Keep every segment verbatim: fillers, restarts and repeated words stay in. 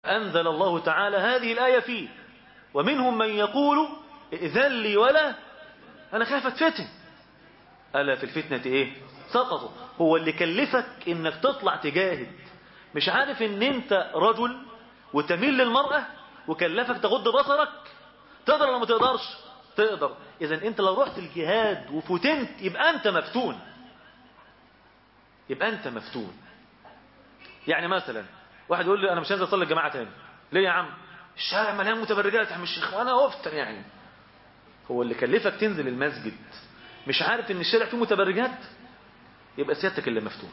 أنزل الله تعالى هذه الآية فيه. ومنهم من يقول ائذن لي ولا أنا خايف أتفتن. ألا في الفتنة إيه سقطوا. هو اللي كلفك إنك تطلع تجاهد، مش عارف إن أنت رجل وتميل للمرأة وكلفك تغض بصرك؟ تقدر ولا ما تقدرش؟ تقدر. إذن أنت لو رحت الجهاد وفتنت يبقى أنت مفتون، يبقى أنت مفتون. يعني مثلا واحد يقول لي أنا مش هنزل أصلي الجماعة تاني. ليه يا عم؟ الشارع مليان متبرجات يا عم الشيخ وأنا أفتن. يعني هو اللي كلفك تنزل المسجد مش عارف إن الشارع فيه متبرجات؟ يبقى سيادتك اللي مفتون.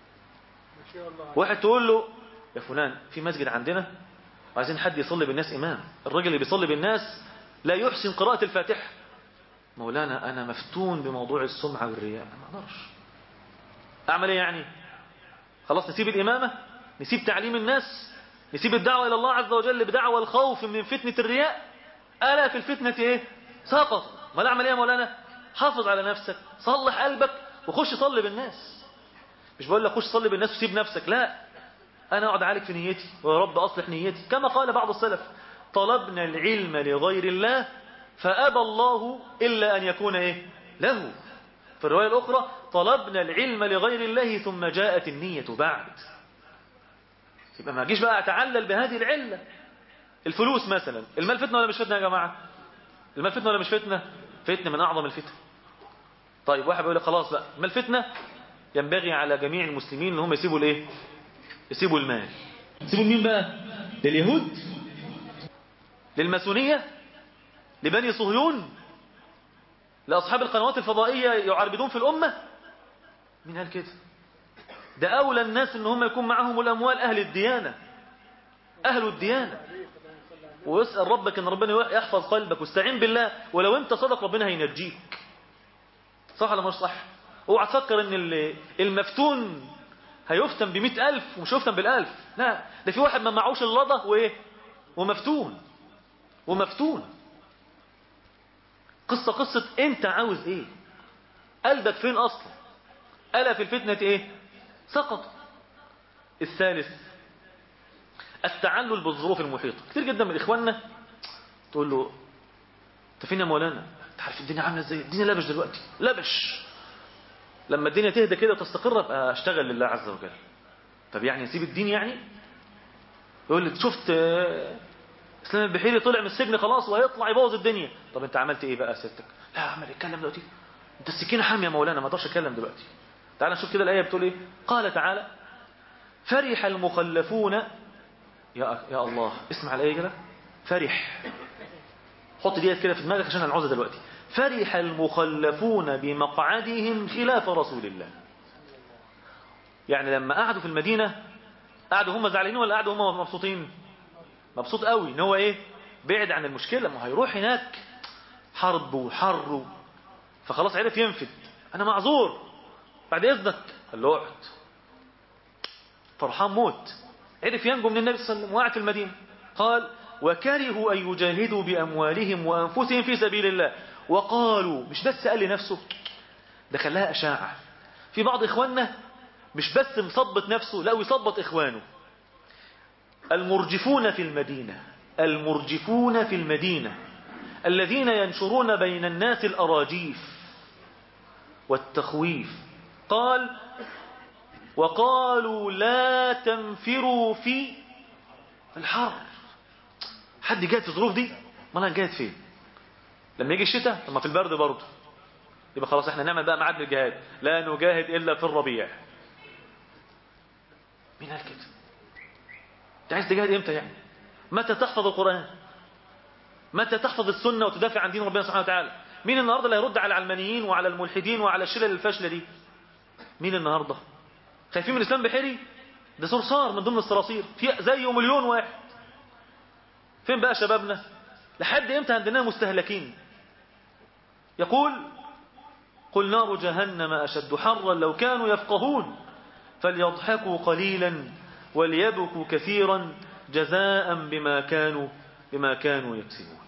واحد تقول له يا فلان في مسجد عندنا وعايزين حد يصلي بالناس إمام، الراجل اللي بيصلي بالناس لا يحسن قراءة الفاتحة. مولانا أنا مفتون بموضوع السمعة والرياء، ما أقدرش. أعمل إيه يعني؟ خلاص نسيب الإمامة، نسيب تعليم الناس، نسيب الدعوة إلى الله عز وجل بدعوة الخوف من فتنة الرياء؟ ألا في الفتنة إيه سقط. ما أعمل إيه يا مولانا؟ حافظ على نفسك، صلح قلبك وخش صلي بالناس. مش بقول لك خش صلي بالناس وسيب نفسك، لا، أنا أقعد عليك في نيتي ويا رب أصلح نيتي. كما قال بعض السلف طلبنا العلم لغير الله فأبى الله إلا أن يكون إيه له. في الرواية الأخرى طلبنا العلم لغير الله ثم جاءت النية بعد. يبقى ما أجيش بقى أتعلل بهذه العلة. الفلوس مثلا، المال فتنة ولا مش فتنة يا جماعة؟ المال فتنة ولا مش فتنة؟ فتنة من أعظم الفتن. طيب واحد بيقول لك خلاص بقى المال فتنة، ينبغي على جميع المسلمين ان هم يسيبوا الايه؟ يسيبوا المال. يسيبوا مين بقى؟ لليهود؟ للماسونية؟ لبني صهيون؟ لأصحاب القنوات الفضائية يعربدون في الأمة؟ مين قال كده؟ ده أولى الناس ان هم يكون معهم الأموال أهل الديانة، أهل الديانة. واسأل ربك ان ربنا يحفظ قلبك واستعين بالله، ولو انت صدق ربنا هينجيك. صح ولا مش صح؟ اوعى تفكر ان المفتون هيفتن بمئة ألف ومش هيفتن بالألف. لا، ده في واحد ما معوش اللضة وايه ومفتون ومفتون. قصة قصة انت عاوز ايه، قلبك فين اصلا. ألا في الفتنة ايه سقط. الثالث التعلل بالظروف المحيطة. كتير جدا من اخواننا تقول له انت فين يا مولانا؟ انت عارف الدنيا عامله ازاي؟ الدنيا لبش دلوقتي لبش. لما الدنيا تهدى كده وتستقر ابقى اشتغل لله عز وجل. طب يعني نسيب الدين يعني؟ يقول لي شفت اسلام البحيري طلع من السجن خلاص وهيطلع يبوظ الدنيا. طب انت عملت ايه بقى ستك؟ لا اعمل اتكلم دلوقتي، انت السكينه حاميه يا مولانا ما اقدرش اتكلم دلوقتي. تعال نشوف كده الايه بتقول ايه. قال تعالى فرح المخلفون. يا يا الله اسمع الايه كده. فرح، حط ديت كده في دماغك عشان هنعوزها دلوقتي. فرح المخلفون بمقعدهم خلاف رسول الله. يعني لما قعدوا في المدينة قعدوا هم زعلانين ولا قعدوا هم مبسوطين؟ مبسوط قوي ان هو ايه بعد عن المشكلة. ما هيروح هناك حرب وحر، فخلاص عرف ينفد. انا معذور بعد اذنك. قال له اقعد. فرحان موت، عرف ينجو من النبي صلى الله عليه وسلم وقعد في المدينة. قال وكرهوا أن يجاهدوا بأموالهم وأنفسهم في سبيل الله. وقالوا، مش بس قال لنفسه، ده خلاها أشاعة. في بعض إخواننا مش بس مصبت نفسه، لا ويصبت إخوانه. المرجفون في المدينة، المرجفون في المدينة الذين ينشرون بين الناس الأراجيف والتخويف. قال وقالوا لا تنفروا في الحر. حد جاهد في الظروف دي؟ ما انا جاهد فين؟ لما يجي الشتاء لما في البرد برضه يبقى خلاص احنا نعمل بقى ميعاد للجهاد، لا نجاهد الا في الربيع. مين قال كده؟ انت عايز تجاهد امتى يعني؟ متى تحفظ القرآن؟ متى تحفظ السنة وتدافع عن دين ربنا سبحانه وتعالى؟ مين النهارده اللي هيرد على العلمانيين وعلى الملحدين وعلى الشلل الفاشله دي؟ مين النهارده؟ خايفين من الاسلام بحيري؟ ده صرصار من ضمن الصراصير، في زيه مليون واحد. فين بقى شبابنا؟ لحد امتى عندنا مستهلكين؟ يقول قل نار جهنم أشد حرا لو كانوا يفقهون فليضحكوا قليلا وليبكوا كثيرا جزاء بما كانوا بما كانوا يكسبون.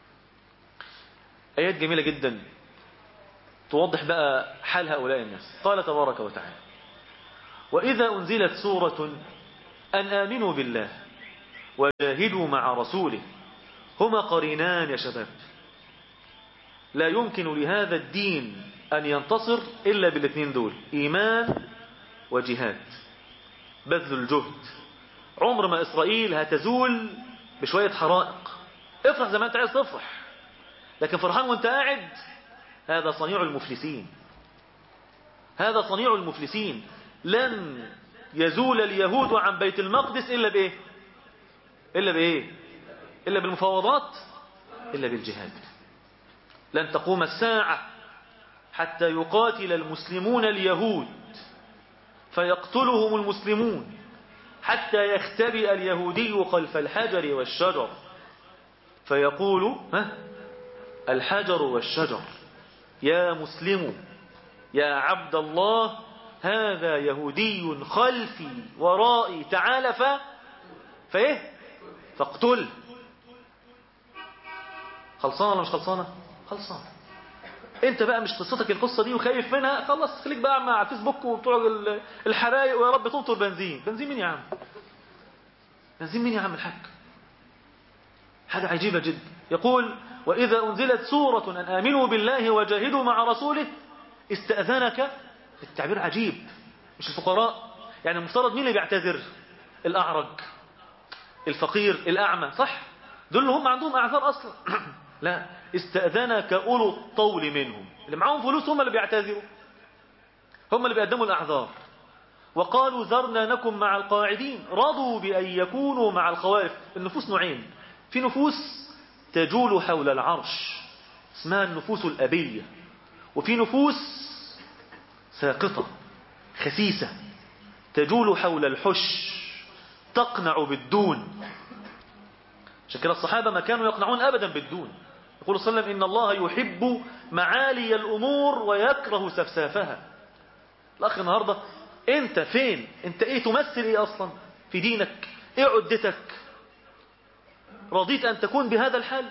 آيات جميلة جدا توضح بقى حال هؤلاء الناس. قال تبارك وتعالى وإذا أنزلت سورة أن آمنوا بالله وجاهدوا مع رسوله هما قرينان يا شباب. لا يمكن لهذا الدين أن ينتصر إلا بالاثنين دول، إيمان وجهاد، بذل الجهد. عمر ما إسرائيل هتزول بشوية حرائق. افرح زي ما أنت عايز تفرح، لكن فرحان وانت قاعد، هذا صنيع المفلسين، هذا صنيع المفلسين. لن يزول اليهود عن بيت المقدس إلا بإيه؟ إلا بإيه؟ إلا بالمفاوضات، إلا بالجهاد. لن تقوم الساعة حتى يقاتل المسلمون اليهود فيقتلهم المسلمون، حتى يختبئ اليهودي خلف الحجر والشجر فيقول ها الحجر والشجر يا مسلم يا عبد الله هذا يهودي خلفي ورائي تعال ف فايه فاقتل. خلصانه ولا مش خلصانه؟ خلصانه. انت بقى مش قصتك القصه دي وخايف منها، خلص خليك بقى مع الفيسبوك وبتوع الحرايق ويا رب تنطر بنزين. بنزين مين يا عم؟ بنزين مين يا عم الحاج؟ حاجه عجيبه جدا. يقول واذا انزلت سوره ان امنوا بالله وجاهدوا مع رسوله استاذنك. التعبير عجيب، مش الفقراء يعني. المفترض مين اللي بيعتذر؟ الاعرج، الفقير، الاعمى، صح؟ دول اللي هم عندهم اعذار اصلا. لا، استأذنك أولو الطول منهم، اللي معاهم فلوس هم اللي بيعتذروا، هم اللي بيقدموا الأعذار. وقالوا ذرنا نكن مع القاعدين، رضوا بأن يكونوا مع الخوارف. النفوس نوعين، في نفوس تجول حول العرش اسمها النفوس الأبية، وفي نفوس ساقطة خسيسة تجول حول الحش تقنع بالدون. عشان كده الصحابة ما كانوا يقنعون أبدا بالدون. يقول صلى الله عليه وسلم إن الله يحب معالي الأمور ويكره سفسافها. الأخ النهاردة أنت فين؟ أنت إيه تمثل إيه أصلا في دينك؟ إيه عدتك؟ رضيت أن تكون بهذا الحال؟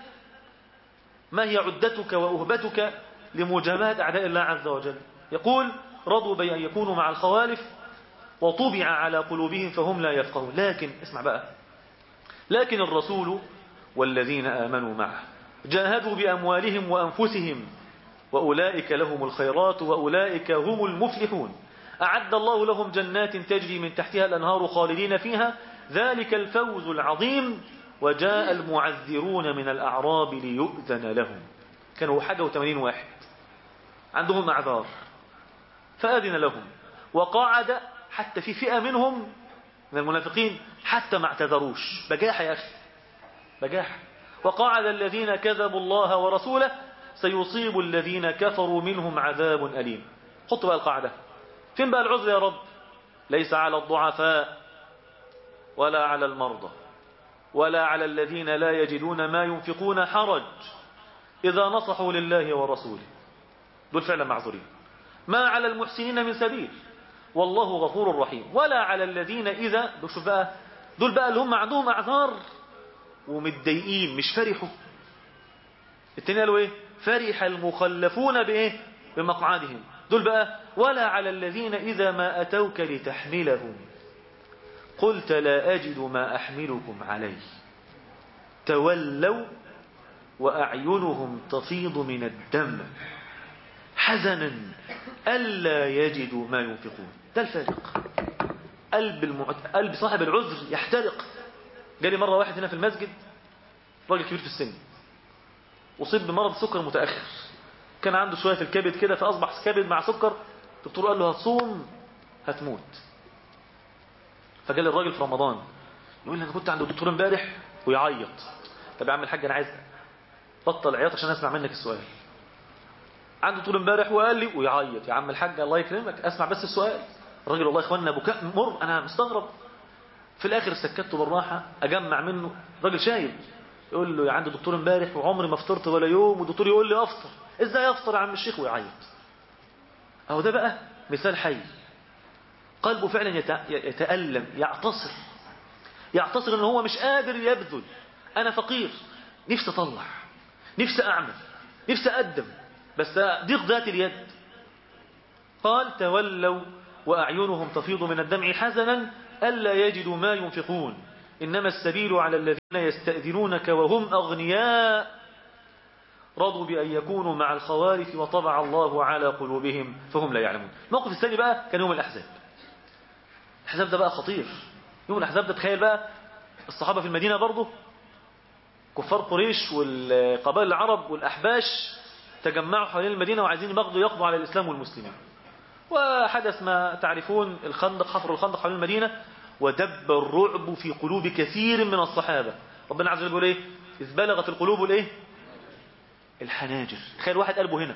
ما هي عدتك وأهبتك لمجاملة أعداء الله عز وجل؟ يقول رضوا بأن يكونوا مع الخوالف وطبع على قلوبهم فهم لا يفقهون. لكن اسمع بقى، لكن الرسول والذين آمنوا معه جاهدوا بأموالهم وأنفسهم وأولئك لهم الخيرات وأولئك هم المفلحون. أعد الله لهم جنات تجري من تحتها الأنهار خالدين فيها ذلك الفوز العظيم. وجاء المعذرون من الأعراب ليؤذن لهم. كانوا حاجة وثمانين واحد عندهم أعذار فأذن لهم، وقعد حتى في فئة منهم من المنافقين حتى ما اعتذروش. بجاحة يا أخي، بجاحة. وقعد الذين كذبوا الله ورسوله سيصيب الذين كفروا منهم عذاب أليم. حط بقى القاعدة. فين بقى العذر يا رب؟ ليس على الضعفاء ولا على المرضى ولا على الذين لا يجدون ما ينفقون حرج إذا نصحوا لله ورسوله، دول فعلا معذورين. ما على المحسنين من سبيل والله غفور رحيم. ولا على الذين إذا، شوف بقى دول بقى اللي هم عندهم أعذار ومتضايقين مش فرحوا. التاني قالوا ايه؟ فرح المخلفون بايه؟ بمقعدهم. دول بقى ولا على الذين إذا ما أتوك لتحملهم قلت لا أجد ما أحملكم عليه تولوا وأعينهم تفيض من الدم حزنا ألا يجدوا ما ينفقون. ده الفارق. قلب, المعت... قلب صاحب العذر يحترق. جالي مرة واحد هنا في المسجد، راجل كبير في السن، أصيب بمرض سكر متأخر، كان عنده شوية في الكبد كده فأصبح كبد مع سكر. الدكتور قال له هتصوم هتموت. فجالي الراجل في رمضان يقول لي أنا كنت عند الدكتور امبارح ويعيط. طب يا عم الحاج أنا عايز بطل عياط عشان أسمع منك السؤال. عنده طول امبارح وقال لي ويعيط. يا عم الحاج الله يكرمك اسمع بس السؤال. الراجل والله يا اخوانا بكاء مر، انا مستغرب. في الاخر سكته بالراحه اجمع منه. راجل شايب يقول له يا عند دكتور امبارح وعمري ما فطرت ولا يوم، والدكتور يقول لي افطر. ازاي افطر يا عم الشيخ؟ ويعيط. اهو ده بقى مثال حي. قلبه فعلا يتألم، يعتصر يعتصر ان هو مش قادر يبذل. انا فقير، نفسي اطلع، نفسي اعمل، نفسي اقدم، بس ضيق ذات اليد. قال تولوا وأعينهم تفيض من الدمع حزنا ألا يجدوا ما ينفقون. إنما السبيل على الذين يستأذنونك وهم أغنياء رضوا بأن يكونوا مع الخوارف وطبع الله على قلوبهم فهم لا يعلمون. الموقف الثاني بقى كان يوم الأحزاب. الأحزاب ده بقى خطير. يوم الأحزاب ده تخيل بقى الصحابة في المدينة برضه، كفار قريش والقبائل العرب والأحباش تجمعوا حوالين المدينة وعايزين يبغضوا يقضوا على الإسلام والمسلمين. وحدث ما تعرفون، الخندق، حفر الخندق حوالين المدينة، ودب الرعب في قلوب كثير من الصحابة. ربنا عز وجل يقول ايه؟ إذ بلغت القلوب الايه؟ الحناجر. تخيل واحد قلبه هنا.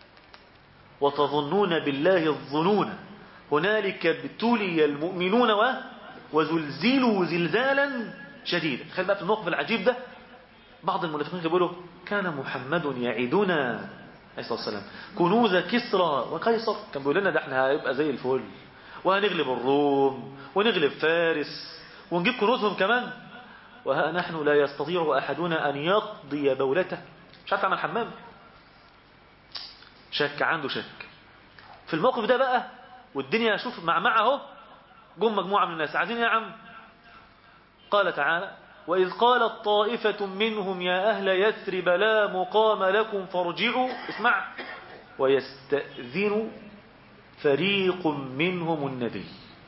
وتظنون بالله الظنون هنالك ابتلي المؤمنون و... وزلزلوا زلزالا شديدا. تخيل بقى في الموقف العجيب ده بعض المنافقين بيقولوا كان محمد يعدنا عليه الصلاة والسلام كنوز كسرى وقيصر. كان بيقول لنا ده احنا هيبقى زي الفل وهنغلب الروم ونغلب فارس ونجيب كنوزهم كمان، وها نحن لا يستطيع أحدنا أن يقضي بولته. مش عارف عمل حمام. شك، عنده شك في الموقف ده بقى. والدنيا اشوف مع معه جم مجموعة من الناس عايزين يا عم. قال تعالى وإذ قالت طائفة منهم يا أهل يثرب لا مقام لكم فارجعوا، اسمع، ويستأذن فريق منهم النبي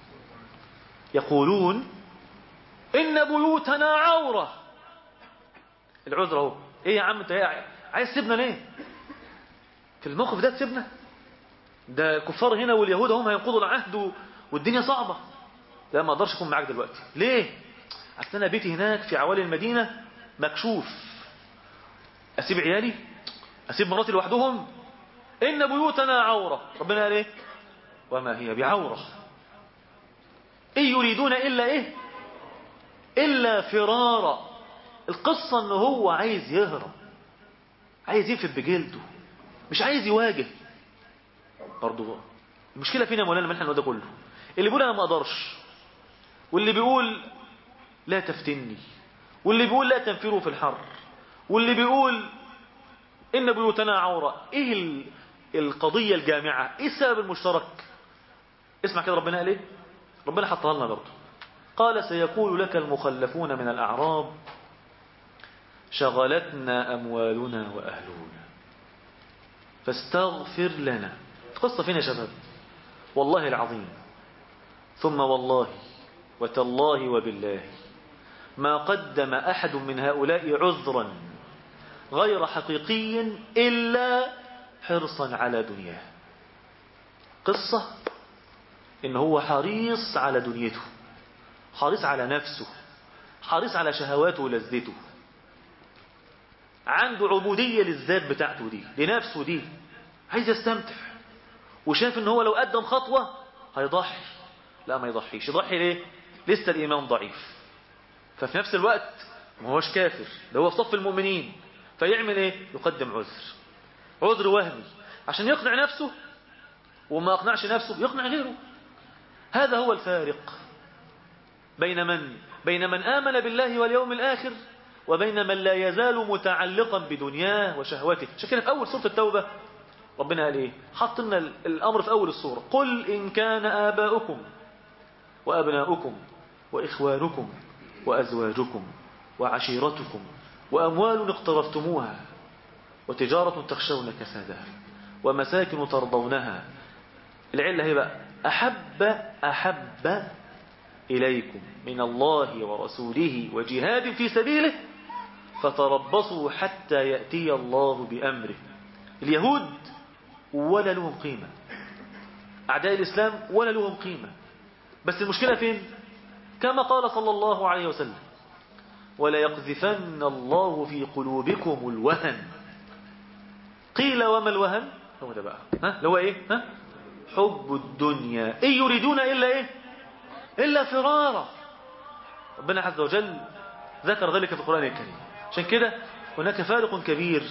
يقولون إن بيوتنا عورة. العذر اهو. ايه يا عم انت عايز تسيبنا ليه في الموقف ده؟ تسيبنا ده الكفار هنا واليهود هم هينقضوا العهد والدنيا صعبة. لا ما اقدرش اكون معاك دلوقتي. ليه؟ اصل انا بيتي هناك في عوالي المدينة مكشوف. اسيب عيالي؟ اسيب مراتي لوحدهم؟ ان بيوتنا عورة. ربنا قال ايه؟ وما هي بعورة ان يريدون الا ايه؟ الا فرارا. القصة ان هو عايز يهرب، عايز يفد بجلده، مش عايز يواجه. برضو المشكلة فينا مولانا من احنا ده كله، اللي بيقول انا ما اقدرش، واللي بيقول لا تفتني، واللي بيقول لا تنفروا في الحر، واللي بيقول ان بيوتنا عورة. ايه القضية الجامعة؟ ايه السبب المشترك؟ اسمع كده ربنا قال ايه. ربنا حطها لنا برضو. قال سيقول لك المخلفون من الأعراب شغلتنا أموالنا وأهلنا فاستغفر لنا. القصة فين يا شباب؟ والله العظيم ثم والله وتالله وبالله ما قدم أحد من هؤلاء عذرا غير حقيقي إلا حرصا على دنياه. قصة إن هو حريص على دنيته، حريص على نفسه، حريص على شهواته ولذته، عنده عبودية للذات بتاعته دي، لنفسه دي، عايز يستمتع، وشاف ان هو لو قدم خطوة هيضحي. لا ما يضحيش. يضحي ليه؟ لسه الإيمان ضعيف. ففي نفس الوقت ما هوش كافر، ده هو في صف المؤمنين. فيعمل ايه؟ يقدم عذر، عذر وهمي عشان يقنع نفسه، وما يقنعش نفسه يقنع غيره. هذا هو الفارق بين من بين من آمن بالله واليوم الآخر وبين من لا يزال متعلقا بدنياه وشهوته. عشان كده في أول سورة التوبة ربنا قال ايه؟ حط لنا الأمر في أول السورة. قل إن كان آباؤكم وأبناؤكم وإخوانكم وأزواجكم وعشيرتكم وأموال اقترفتموها وتجارة تخشون كسادها ومساكن ترضونها. العلة هي بقى أحب أحب إليكم من الله ورسوله وجهاد في سبيله فتربصوا حتى يأتي الله بأمره. اليهود ولا لهم قيمة، أعداء الإسلام ولا لهم قيمة. بس المشكلة فين؟ كما قال صلى الله عليه وسلم ولا يقذفن الله في قلوبكم الوهن. قيل وما الوهن؟ هو ده بقى، ها لو ايه؟ ها حب الدنيا إن يريدون إلا إيه؟ إلا فرارا. ربنا عز وجل ذكر ذلك في القرآن الكريم. عشان كده هناك فارق كبير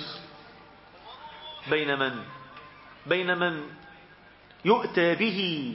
بين من بين من يؤتى به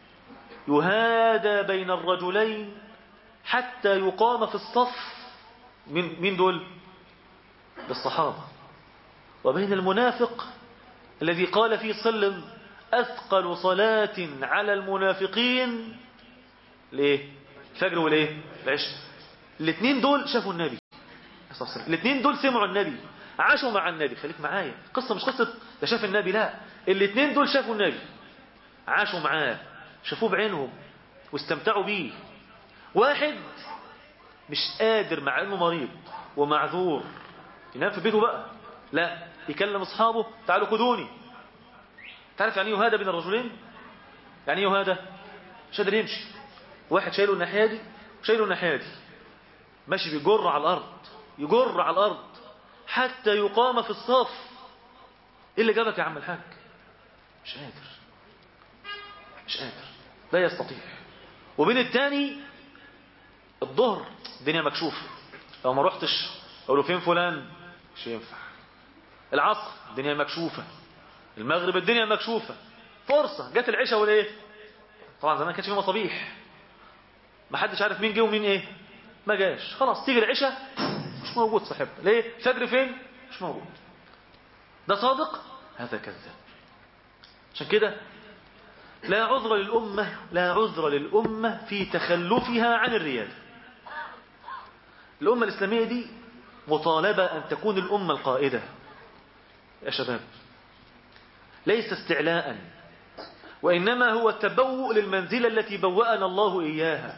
يهادى بين الرجلين حتى يقام في الصف من من دول بالصحابة، وبين المنافق الذي قال فيه سلم أثقل صلاة على المنافقين ليه؟ الفجر وليه؟ العشاء. الاثنين دول شافوا النبي، الاثنين دول سمعوا النبي، عاشوا مع النبي. خليك معايا، قصة مش قصة ده شاف النبي، لا، الاثنين دول شافوا النبي، عاشوا معاه، شافوه بعينهم واستمتعوا بيه. واحد مش قادر مع انه مريض ومعذور ينام في بيته بقى، لا، يكلم اصحابه تعالوا خدوني. تعرف يعني ايه يهادى بين الرجلين؟ يعني ايه يهادى؟ مش قادر يمشي، واحد شايله الناحيه دي وشايله الناحيه دي، ماشي بيجر على الارض، يجر على الارض حتى يقام في الصف. ايه اللي جابك يا عم الحاج؟ مش قادر، مش قادر، لا يستطيع. وبين التاني الظهر الدنيا مكشوفه، لو ما رحتش اقول له فين فلان، مش ينفع. العصر الدنيا مكشوفه، المغرب الدنيا مكشوفه، فرصه جت العشاء والايه، طبعا زمان كانش فيه مصابيح، ما حدش عارف مين جه ومين ايه، ما جاش، خلاص تيجي العشاء مش موجود صاحبنا، ليه؟ الفجر فين؟ مش موجود. ده صادق، هذا كذاب. عشان كده لا عذر للأمة، لا عذر للأمة في تخلفها عن الريادة. الأمة الإسلامية دي مطالبة أن تكون الأمة القائدة يا شباب، ليس استعلاء، وإنما هو التبوء للمنزلة التي بوأنا الله إياها.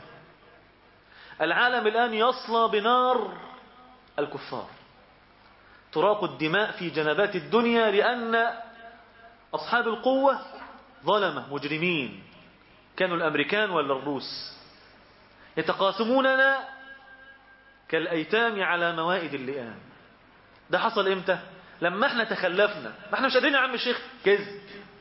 العالم الآن يصلى بنار الكفار، تراق الدماء في جنبات الدنيا لأن أصحاب القوة ظلمة مجرمين، كانوا الأمريكان ولا الروس، يتقاسموننا كالأيتام على موائد اللئام. ده حصل إمتى؟ لما احنا تخلفنا، ما احنا مش قادرين يا عم الشيخ، كذب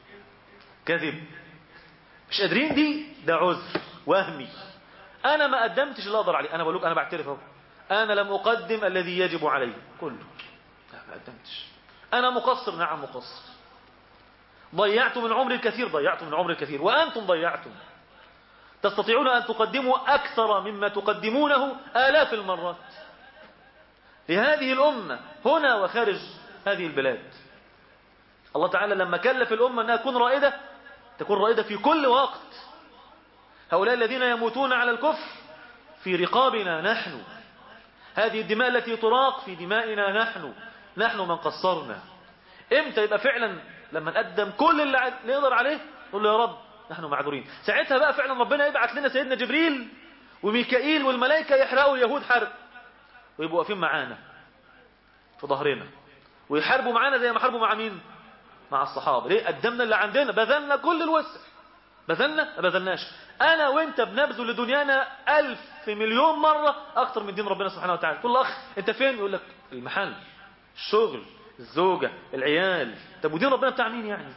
كذب، مش قادرين، دي ده عذر وهمي. أنا ما قدمتش اللي أقدر عليه، أنا بقول لك أنا بعترف اهو، أنا لم أقدم الذي يجب علي كله، لا ما قدمتش، أنا مقصر، نعم مقصر، ضيعت من عمري الكثير، ضيعت من عمري الكثير، وأنتم ضيعتم. تستطيعون أن تقدموا أكثر مما تقدمونه آلاف المرات لهذه الأمة هنا وخارج هذه البلاد. الله تعالى لما كلف الأمة أنها تكون رائدة، تكون رائدة في كل وقت. هؤلاء الذين يموتون على الكفر في رقابنا نحن، هذه الدماء التي تراق في دمائنا نحن، نحن من قصرنا. امتى يبقى فعلا؟ لما نقدم كل اللي نقدر عليه، نقول له يا رب نحن معذورين. ساعتها بقى فعلا ربنا يبعث لنا سيدنا جبريل وميكائيل والملائكة يحرقوا اليهود حرب، ويبقوا واقفين معانا في ظهرنا ويحاربوا معانا زي ما حاربوا مع مين؟ مع الصحابة. ليه؟ قدمنا اللي عندنا، بذلنا كل الوسع، بذلنا ما بذلناش. انا وانت بنبذل لدنيانا الف مليون مرة اكتر من دين ربنا سبحانه وتعالى. كل اخ انت فين؟ يقول لك المحل، الشغل، الزوجة، العيال. طب ودين ربنا بتاع مين يعني؟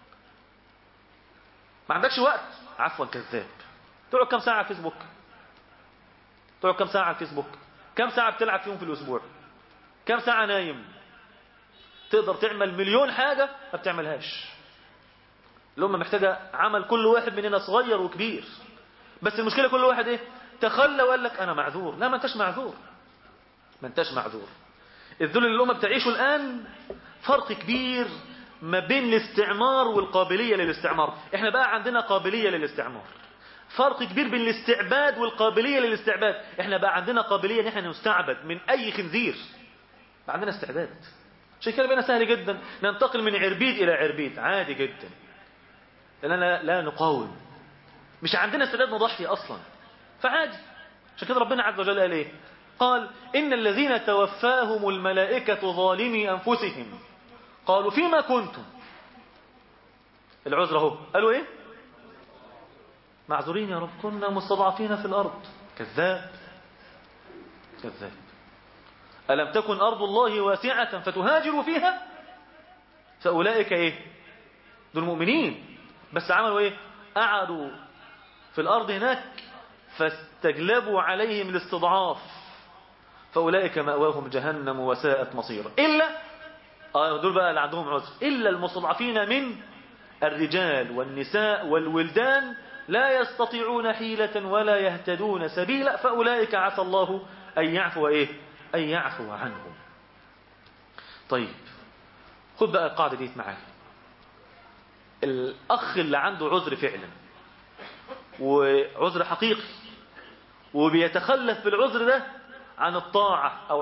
ما عندكش وقت، عفوا كذاب. تقعد كم ساعة على الفيسبوك؟ تقعد كم ساعة على الفيسبوك؟ كم ساعة بتلعب فيهم في الاسبوع؟ كم ساعة نايم؟ تقدر تعمل مليون حاجة ما بتعملهاش. الأمة محتاجة عمل كل واحد مننا صغير وكبير، بس المشكلة كل واحد ايه؟ تخلى وقال لك انا معذور. لا، ما انتش معذور، ما انتش معذور. الذل اللي الأمة بتعيشه الآن فرق كبير ما بين الاستعمار والقابلية للاستعمار. احنا بقى عندنا قابلية للاستعمار. فرق كبير بين الاستعباد والقابلية للاستعباد. احنا بقى عندنا قابلية ان احنا نستعبد من اي خنزير، بقى عندنا استعباد. عشان كده بقينا سهل جدا ننتقل من عربيد الى عربيد، عادي جدا، لأننا لا نقاوم، مش عندنا استعداد نضحي اصلا، فعادي. عشان كده ربنا عز وجل قال ايه؟ قال إن الذين توفاهم الملائكة ظالمي أنفسهم قالوا فيما كنتم. العذر اهو، قالوا ايه؟ معذورين يا رب، كنا مستضعفين في الأرض. كذاب كذاب. ألم تكن أرض الله واسعة فتهاجروا فيها؟ فأولئك ايه؟ دول مؤمنين، بس عملوا ايه؟ قعدوا في الأرض هناك فاستجلبوا عليهم الاستضعاف، فأولئك مأواهم جهنم وساءت مصيرا. إلا آه دول بقى اللي عندهم عذر، إلا المستضعفين من الرجال والنساء والولدان لا يستطيعون حيلة ولا يهتدون سبيلا، فأولئك عسى الله أن يعفو إيه؟ أن يعفو عنهم. طيب خد بقى القاعدة دي معاك. الأخ اللي عنده عذر فعلا وعذر حقيقي وبيتخلف بالعذر ده، عن الطاعة أو